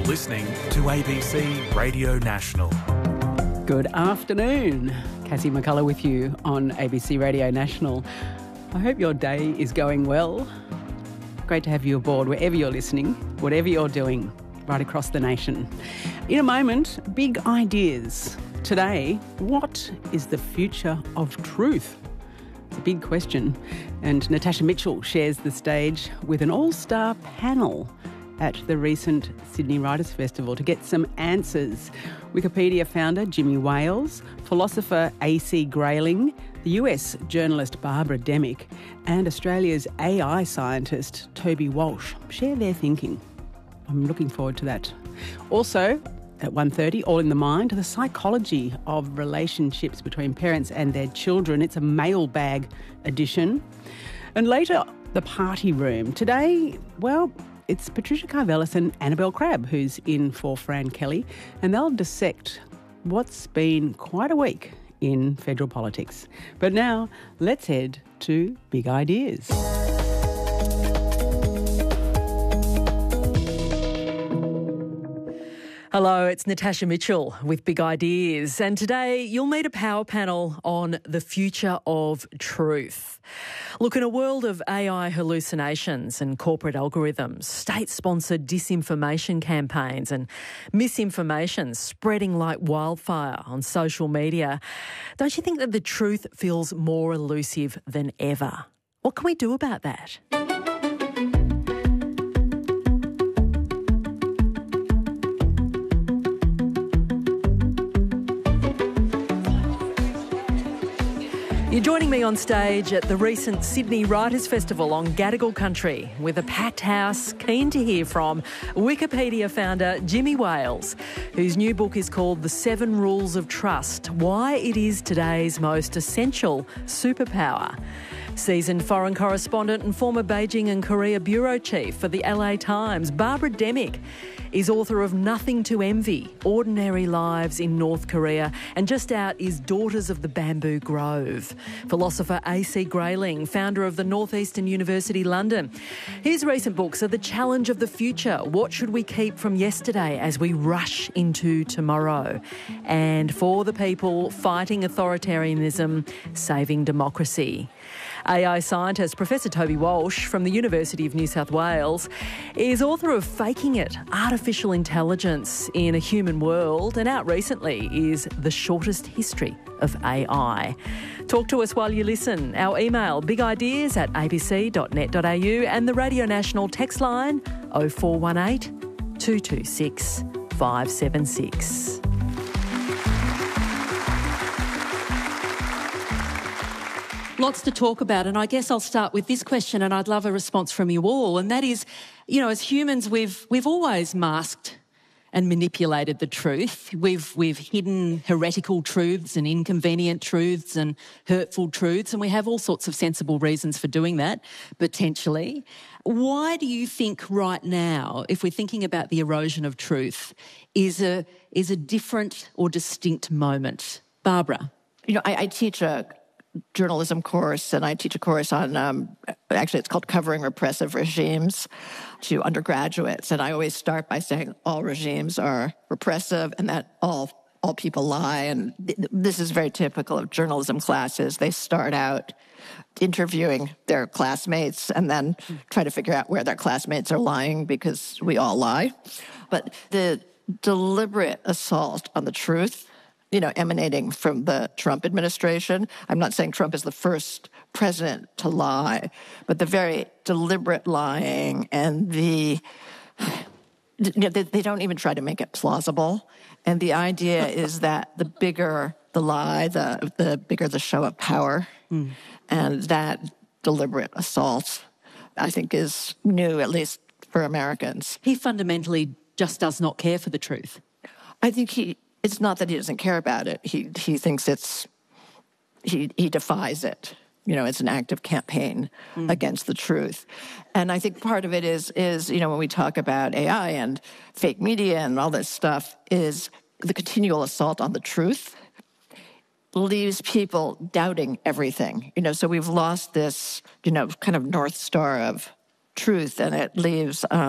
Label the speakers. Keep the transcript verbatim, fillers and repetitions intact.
Speaker 1: You're listening to A B C Radio National.
Speaker 2: Good afternoon. Cassie McCullough with you on A B C Radio National. I hope your day is going well. Great to have you aboard wherever you're listening, whatever you're doing, right across the nation. In a moment, big ideas. Today, what is the future of truth? It's a big question. And Natasha Mitchell shares the stage with an all-star panel at the recent Sydney Writers' Festival to get some answers. Wikipedia founder Jimmy Wales, philosopher A C Grayling, the U S journalist Barbara Demick, and Australia's A I scientist Toby Walsh share their thinking. I'm looking forward to that. Also, at one thirty, All in the Mind, the psychology of relationships between parents and their children. It's a mailbag edition. And later, the party room. Today, well, it's Patricia Karvelas and Annabelle Crabb who's in for Fran Kelly, and they'll dissect what's been quite a week in federal politics. But now, let's head to Big Ideas.
Speaker 3: Hello, it's Natasha Mitchell with Big Ideas, and today you'll meet a power panel on the future of truth. Look, in a world of A I hallucinations and corporate algorithms, state-sponsored disinformation campaigns and misinformation spreading like wildfire on social media, don't you think that the truth feels more elusive than ever? What can we do about that? You're joining me on stage at the recent Sydney Writers' Festival on Gadigal country with a packed house, keen to hear from Wikipedia founder Jimmy Wales, whose new book is called The Seven Rules of Trust, Why It Is Today's Most Essential Superpower. Seasoned foreign correspondent and former Beijing and Korea bureau chief for the L A Times, Barbara Demick is author of Nothing to Envy, Ordinary Lives in North Korea, and just out is Daughters of the Bamboo Grove. Philosopher A C Grayling, founder of the Northeastern University London. His recent books are The Challenge of the Future, What Should We Keep from Yesterday as we rush into tomorrow, and For the People, Fighting Authoritarianism, Saving Democracy. A I scientist Professor Toby Walsh from the University of New South Wales is author of Faking It, Artificial Intelligence in a Human World, and out recently is The Shortest History of A I. Talk to us while you listen. Our email, bigideas at a b c dot net dot a u, and the Radio National text line oh four one eight, two two six, five seven six. Lots to talk about, and I guess I'll start with this question, and I'd love a response from you all, and that is, you know, as humans, we've we've always masked and manipulated the truth. We've we've hidden heretical truths and inconvenient truths and hurtful truths, and we have all sorts of sensible reasons for doing that, potentially. Why do you think right now, if we're thinking about the erosion of truth, is a is a different or distinct moment? Barbara?
Speaker 4: You know, I, I teach a journalism course, and I teach a course on, um, actually it's called Covering Repressive Regimes, to undergraduates. And I always start by saying all regimes are repressive and that all all people lie. And th- this is very typical of journalism classes. They start out interviewing their classmates and then try to figure out where their classmates are lying, because we all lie. But the deliberate assault on the truth, you know, emanating from the Trump administration. I'm not saying Trump is the first president to lie, but the very deliberate lying and the, you know, they, they don't even try to make it plausible. And the idea is that the bigger the lie, the the bigger the show of power. Mm. And that deliberate assault, I think, is new, at least for Americans.
Speaker 3: He fundamentally just does not care for the truth.
Speaker 4: I think he... It's not that he doesn't care about it. He he thinks it's, he he defies it. You know, it's an active campaign mm. against the truth. And I think part of it is, is, you know, when we talk about A I and fake media and all this stuff, is the continual assault on the truth leaves people doubting everything. You know, so we've lost this, you know, kind of North Star of truth, and it leaves... Um,